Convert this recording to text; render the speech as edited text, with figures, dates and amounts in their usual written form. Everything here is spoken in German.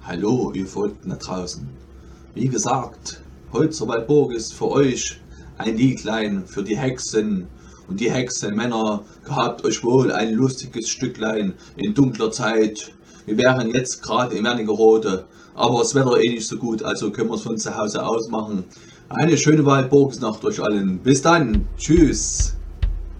Hallo, ihr Verrückten da draußen. Wie gesagt, Holzerwaldburg ist für euch ein Liedlein für die Hexen und die Hexenmänner. Gehabt euch wohl ein lustiges Stücklein in dunkler Zeit. Wir wären jetzt gerade in Wernigerode, aber das Wetter eh nicht so gut, also können wir es von zu Hause aus machen. Eine schöne Waldburgsnacht euch allen. Bis dann. Tschüss.